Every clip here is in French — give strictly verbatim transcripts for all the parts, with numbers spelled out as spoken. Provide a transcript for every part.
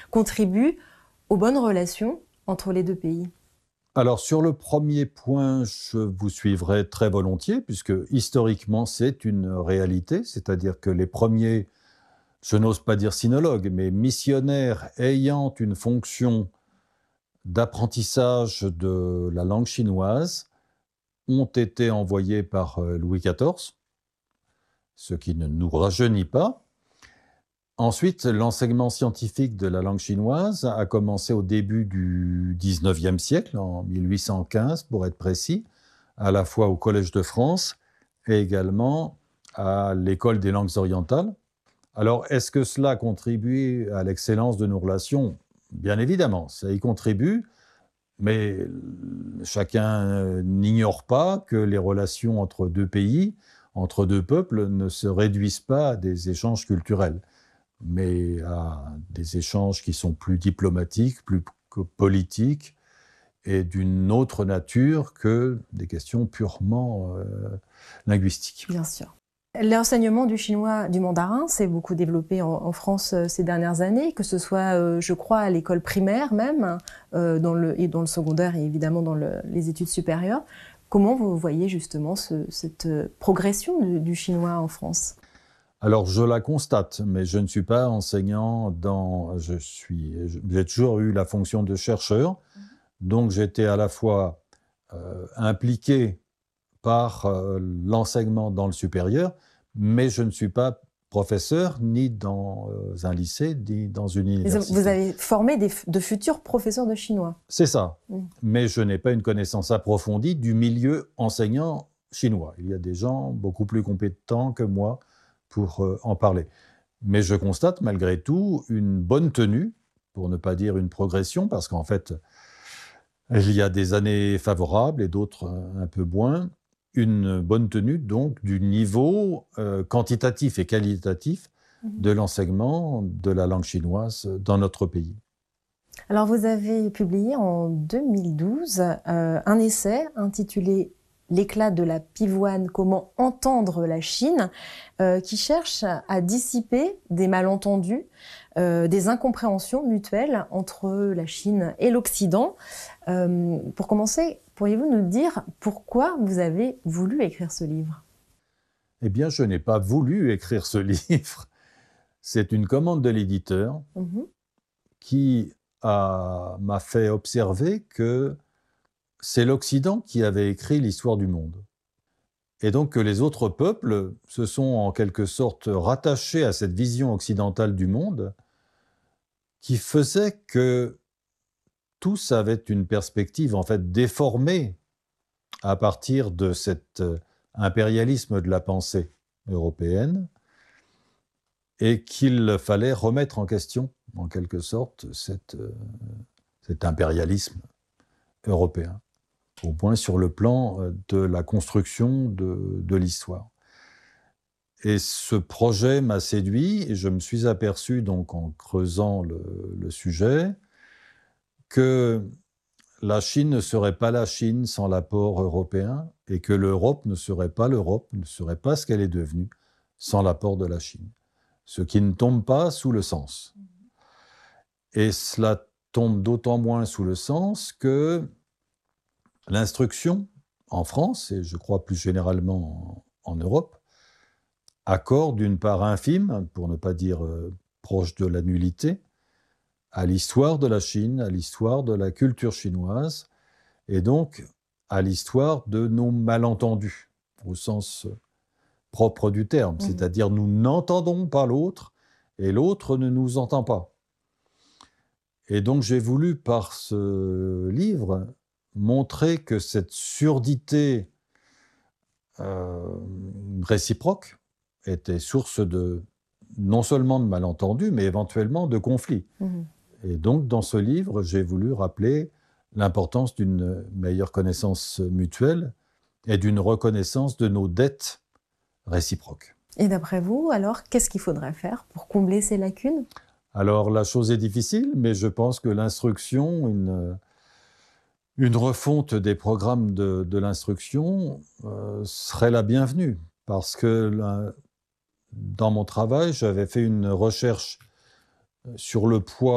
contribue aux bonnes relations entre les deux pays? Alors, sur le premier point, je vous suivrai très volontiers, puisque historiquement, c'est une réalité, c'est-à-dire que les premiers, je n'ose pas dire sinologues, mais missionnaires ayant une fonction d'apprentissage de la langue chinoise ont été envoyés par Louis quatorze, ce qui ne nous rajeunit pas. Ensuite, l'enseignement scientifique de la langue chinoise a commencé au début du dix-neuvième siècle, en mille huit cent quinze pour être précis, à la fois au Collège de France et également à l'École des langues orientales. Alors, est-ce que cela contribue à l'excellence de nos relations? Bien évidemment, ça y contribue, mais chacun n'ignore pas que les relations entre deux pays, entre deux peuples, ne se réduisent pas à des échanges culturels, mais à des échanges qui sont plus diplomatiques, plus politiques et d'une autre nature que des questions purement euh, linguistiques. Bien sûr. L'enseignement du chinois, du mandarin, s'est beaucoup développé en, en France euh, ces dernières années, que ce soit, euh, je crois, à l'école primaire même, euh, dans le, et dans le secondaire et évidemment dans le, les études supérieures. Comment vous voyez justement ce, cette progression du, du chinois en France ? Alors, je la constate, mais je ne suis pas enseignant dans... Je suis, j'ai toujours eu la fonction de chercheur, donc j'étais à la fois euh, impliqué par euh, l'enseignement dans le supérieur, mais je ne suis pas professeur ni dans euh, un lycée, ni dans une université. Vous avez formé des, de futurs professeurs de chinois. C'est ça, mmh. mais je n'ai pas une connaissance approfondie du milieu enseignant chinois. Il y a des gens beaucoup plus compétents que moi pour euh, en parler. Mais je constate malgré tout une bonne tenue, pour ne pas dire une progression, parce qu'en fait, il y a des années favorables et d'autres un peu moins, une bonne tenue donc du niveau euh, quantitatif et qualitatif mmh. de l'enseignement de la langue chinoise dans notre pays. Alors vous avez publié en deux mille douze euh, un essai intitulé « L'éclat de la pivoine, comment entendre la Chine » euh, qui cherche à dissiper des malentendus, euh, des incompréhensions mutuelles entre la Chine et l'Occident. Euh, pour commencer, pourriez-vous nous dire pourquoi vous avez voulu écrire ce livre ? Eh bien, je n'ai pas voulu écrire ce livre. C'est une commande de l'éditeur mmh. qui a, m'a fait observer que c'est l'Occident qui avait écrit l'histoire du monde. Et donc que les autres peuples se sont en quelque sorte rattachés à cette vision occidentale du monde qui faisait que tous avaient une perspective en fait déformée à partir de cet impérialisme de la pensée européenne et qu'il fallait remettre en question en quelque sorte cette, cet impérialisme européen, au moins sur le plan de la construction de, de l'histoire. Et ce projet m'a séduit et je me suis aperçu, donc, en creusant le, le sujet, que la Chine ne serait pas la Chine sans l'apport européen et que l'Europe ne serait pas l'Europe, ne serait pas ce qu'elle est devenue sans l'apport de la Chine. Ce qui ne tombe pas sous le sens. Et cela tombe d'autant moins sous le sens que l'instruction en France, et je crois plus généralement en, en Europe, accorde une part infime, pour ne pas dire euh, proche de la nullité, à l'histoire de la Chine, à l'histoire de la culture chinoise, et donc à l'histoire de nos malentendus, au sens propre du terme, mmh. c'est-à-dire nous n'entendons pas l'autre, et l'autre ne nous entend pas. Et donc j'ai voulu, par ce livre, montrer que cette surdité euh, réciproque était source de, non seulement de malentendus, mais éventuellement de conflits. Mmh. Et donc, dans ce livre, j'ai voulu rappeler l'importance d'une meilleure connaissance mutuelle et d'une reconnaissance de nos dettes réciproques. Et d'après vous, alors, qu'est-ce qu'il faudrait faire pour combler ces lacunes ? Alors, la chose est difficile, mais je pense que l'instruction, une, une refonte des programmes de, de l'instruction euh, serait la bienvenue, parce que la, dans mon travail, j'avais fait une recherche sur le poids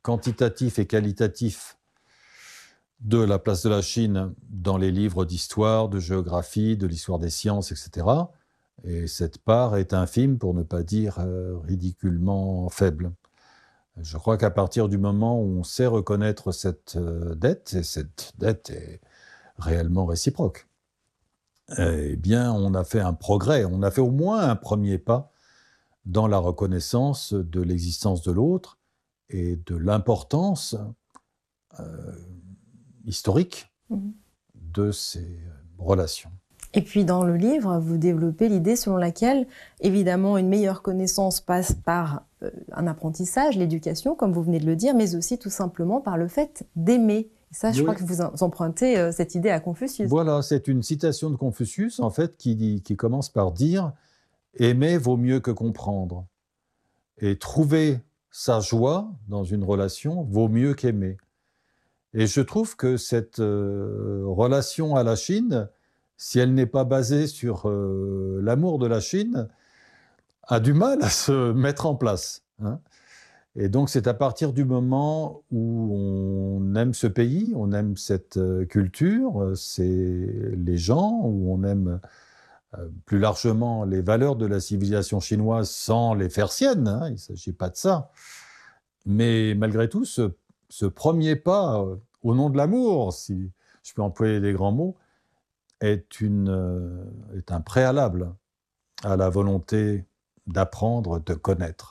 quantitatif et qualitatif de la place de la Chine dans les livres d'histoire, de géographie, de l'histoire des sciences, et cetera. Et cette part est infime, pour ne pas dire euh, ridiculement faible. Je crois qu'à partir du moment où on sait reconnaître cette euh, dette, et cette dette est réellement réciproque, eh bien, on a fait un progrès, on a fait au moins un premier pas dans la reconnaissance de l'existence de l'autre et de l'importance euh, historique mmh. de ces relations. Et puis dans le livre, vous développez l'idée selon laquelle, évidemment, une meilleure connaissance passe par euh, un apprentissage, l'éducation, comme vous venez de le dire, mais aussi tout simplement par le fait d'aimer. Et ça, je oui. crois que vous empruntez euh, cette idée à Confucius. Voilà, c'est une citation de Confucius, en fait, qui, dit, qui commence par dire « Aimer vaut mieux que comprendre ». Et trouver sa joie dans une relation vaut mieux qu'aimer. Et je trouve que cette euh, relation à la Chine, si elle n'est pas basée sur euh, l'amour de la Chine, a du mal à se mettre en place. Hein. Et donc c'est à partir du moment où on aime ce pays, on aime cette culture, c'est les gens, où on aime euh, plus largement les valeurs de la civilisation chinoise sans les faire siennes, hein, il ne s'agit pas de ça. Mais malgré tout, ce, ce premier pas, euh, au nom de l'amour, si je peux employer des grands mots, est, une, euh, est un préalable à la volonté d'apprendre, de connaître.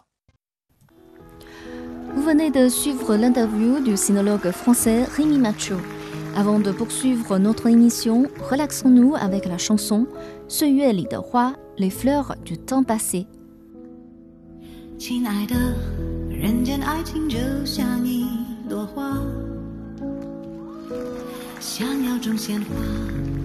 Vous venez de suivre l'interview du sinologue français Rémi Macho. Avant de poursuivre notre émission, relaxons-nous avec la chanson «岁月里的花，les fleurs du temps passé ». 亲爱的，人间爱情就像一朵花，想要种鲜花